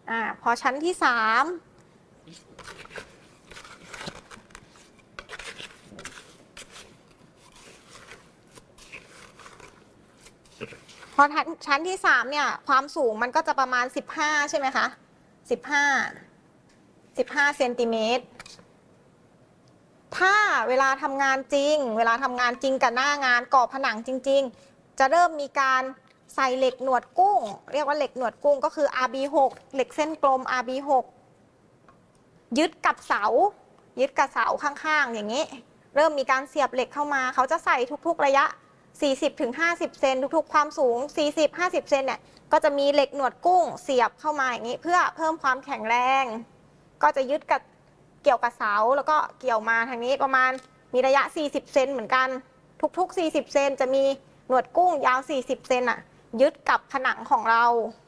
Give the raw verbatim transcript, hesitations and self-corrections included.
อ่าพอชั้นที่สามพอชั้นที่สามเนี่ยความสูงมันก็จะประมาณสิบห้าใช่ไหมคะสิบห้าสิบห้าเซนติเมตรถ้าเวลาทำงานจริงเวลาทำงานจริงกับหน้างานก่อผนังจริงๆจะเริ่มมีการใส่เหล็กหนวดกุ้งเรียกว่าเหล็กหนวดกุ้งก็คือ อาร์ บี หก เหล็กเส้นกลม อาร์ บี หก ยึดกับเสายึดกับเสาข้างๆอย่างนี้เริ่มมีการเสียบเหล็กเข้ามาเขาจะใส่ทุกๆระยะ สี่สิบถึงห้าสิบ เซนทุกๆความสูง สี่สิบถึงห้าสิบ เซนเนี่ยก็จะมีเหล็กหนวดกุ้งเสียบเข้ามาอย่างนี้เพื่อเพิ่มความแข็งแรงก็จะยึดกับเกี่ยวกับเสาแล้วก็เกี่ยวมาทางนี้ประมาณมีระยะ สี่สิบ เซนเหมือนกันทุกๆ สี่สิบ เซนจะมีหนวดกุ้งยาว สี่สิบ เซนอ่ะยึดกับผนังของเรา